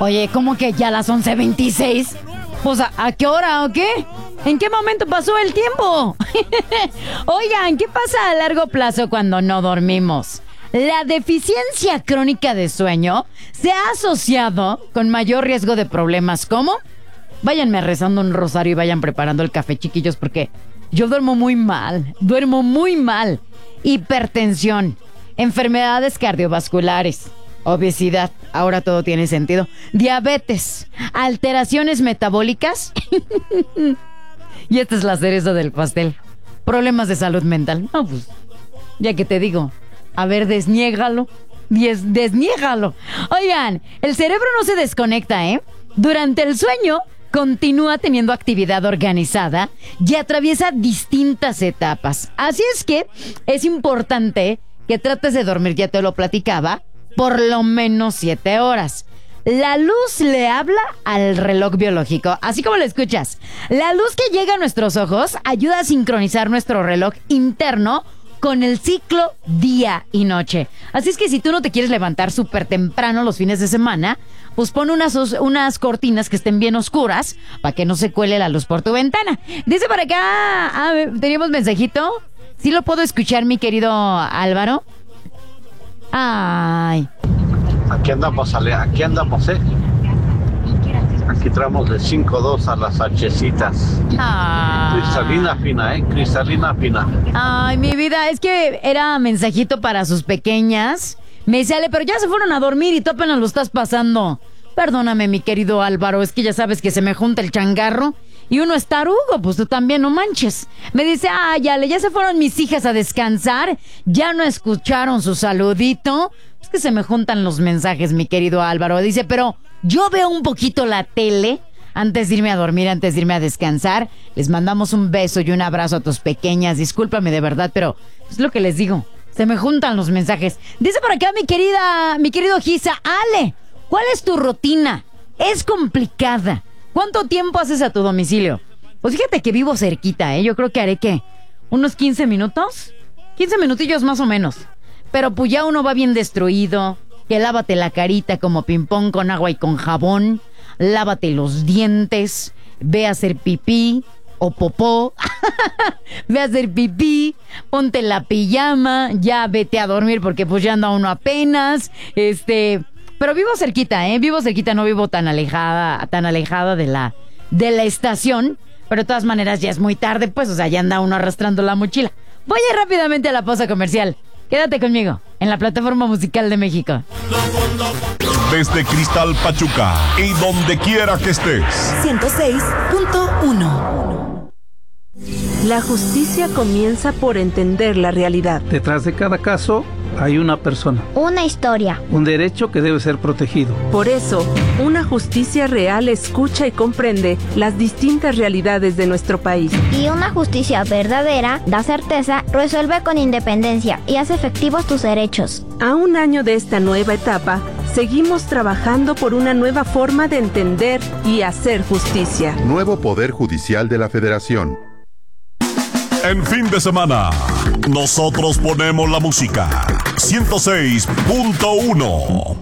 Oye, ¿cómo que ya las 11:26? O sea, ¿a qué hora o qué? ¿En qué momento pasó el tiempo? Oigan, ¿qué pasa a largo plazo cuando no dormimos? La deficiencia crónica de sueño se ha asociado con mayor riesgo de problemas como... Váyanme rezando un rosario y vayan preparando el café, chiquillos, porque yo duermo muy mal. Hipertensión, enfermedades cardiovasculares, obesidad, ahora todo tiene sentido, diabetes, alteraciones metabólicas y esta es la cereza del pastel, problemas de salud mental. No, pues, ya que te digo, a ver, desniégalo. Oigan, el cerebro no se desconecta, ¿eh? Durante el sueño continúa teniendo actividad organizada y atraviesa distintas etapas. Así es que es importante que trates de dormir, ya te lo platicaba, por lo menos 7 horas. La luz le habla al reloj biológico, así como lo escuchas. La luz que llega a nuestros ojos ayuda a sincronizar nuestro reloj interno con el ciclo día y noche. Así es que si tú no te quieres levantar súper temprano los fines de semana, pues pon unas cortinas que estén bien oscuras para que no se cuele la luz por tu ventana. Dice por acá, teníamos mensajito. ¿Sí lo puedo escuchar, mi querido Álvaro? Ay. Aquí andamos, Aquí traemos de 5-2 a las hachecitas. Cristalina fina. Ay, mi vida, es que era mensajito para sus pequeñas. Me dice, Ale, pero ya se fueron a dormir y tú apenas lo estás pasando. Perdóname, mi querido Álvaro, es que ya sabes que se me junta el changarro y uno es tarugo, pues tú también, no manches. Me dice, ay, Ale, ya se fueron mis hijas a descansar, ya no escucharon su saludito. Es que se me juntan los mensajes, mi querido Álvaro. Dice, pero yo veo un poquito la tele antes de irme a dormir, antes de irme a descansar. Les mandamos un beso y un abrazo a tus pequeñas. Discúlpame de verdad, pero es lo que les digo. Se me juntan los mensajes. Dice por acá mi querido Gisa, Ale, ¿cuál es tu rutina? Es complicada. ¿Cuánto tiempo haces a tu domicilio? Pues fíjate que vivo cerquita, ¿eh? Yo creo que haré, ¿qué? ¿Unos 15 minutos? 15 minutillos más o menos. Pero pues ya uno va bien destruido. Que lávate la carita como ping-pong con agua y con jabón. Lávate los dientes. Ve a hacer pipí o popó. Ve a hacer pipí. Ponte la pijama. Ya vete a dormir porque pues ya anda uno apenas. Pero vivo cerquita, Vivo cerquita, no vivo tan alejada de la estación. Pero de todas maneras ya es muy tarde, pues, o sea, ya anda uno arrastrando la mochila. Voy a ir rápidamente a la pausa comercial. Quédate conmigo en la plataforma musical de México. Desde Cristal Pachuca y donde quiera que estés. 106.1. La justicia comienza por entender la realidad. Detrás de cada caso hay una persona. Una historia. Un derecho que debe ser protegido. Por eso, una justicia real escucha y comprende las distintas realidades de nuestro país. Y una justicia verdadera da certeza, resuelve con independencia y hace efectivos tus derechos. A un año de esta nueva etapa, seguimos trabajando por una nueva forma de entender y hacer justicia. Nuevo Poder Judicial de la Federación. En fin de semana, nosotros ponemos la música. 106.1.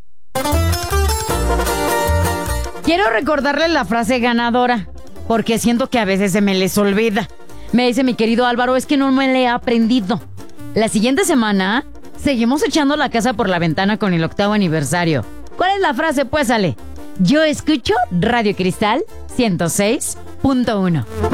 Quiero recordarles la frase ganadora, porque siento que a veces se me les olvida. Me dice mi querido Álvaro, es que no me la he aprendido. La siguiente semana, seguimos echando la casa por la ventana con el 8º aniversario. ¿Cuál es la frase? Pues, Ale. Yo escucho Radio Cristal 106.1.